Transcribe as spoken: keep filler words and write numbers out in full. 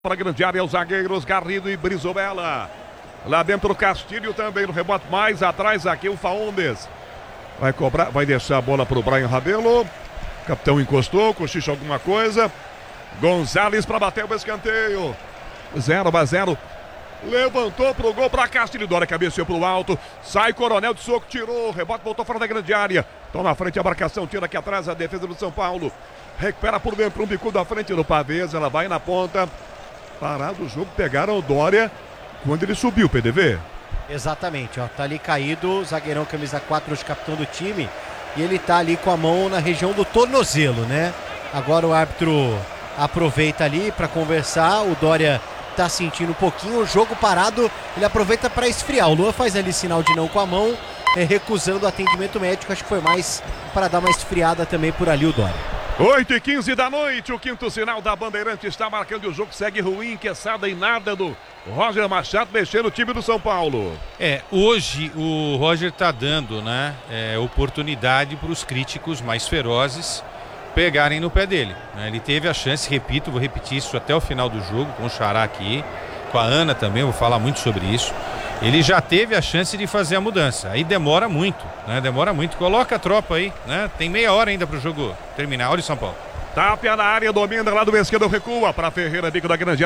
Para a grande área, os zagueiros Garrido e Brizuela. Lá dentro o Castilho também no rebote, mais atrás aqui o Faundes. Vai cobrar, vai deixar a bola para o Brian Rabelo. O capitão encostou, cochicha alguma coisa. Gonzalez para bater o escanteio. zero a zero. Levantou pro gol para Castilho. Dória cabeceou pro alto. Sai Coronel de soco, tirou. Rebote, voltou fora da grande área. Estão na frente a marcação, tira aqui atrás a defesa do São Paulo. Recupera por dentro um bico da frente do Pavês. Ela vai na ponta. Parado o jogo, pegaram o Dória quando ele subiu, P D V. Exatamente, ó, tá ali caído o zagueirão camisa quatro, hoje capitão do time, e ele tá ali com a mão na região do tornozelo, né? Agora o árbitro aproveita ali para conversar, o Dória tá sentindo um pouquinho, o jogo parado, ele aproveita para esfriar. O Luan faz ali sinal de não com a mão, é, recusando o atendimento médico, acho que foi mais para dar uma esfriada também por ali o Dória. oito e quinze da noite, o quinto sinal da Bandeirante está marcando, o jogo segue ruim, inquiessada e nada do Roger Machado mexendo o time do São Paulo. É, hoje o Roger tá dando, né, é, oportunidade para os críticos mais ferozes pegarem no pé dele, né? Ele teve a chance, repito, vou repetir isso até o final do jogo, com o Xará aqui, com a Ana também, vou falar muito sobre isso. Ele já teve a chance de fazer a mudança, aí demora muito, né? Demora muito. Coloca a tropa aí, né? Tem meia hora ainda pro jogo terminar. Olha o São Paulo. Tapia na área, domina lá do esquerdo, recua para Ferreira, bico da grande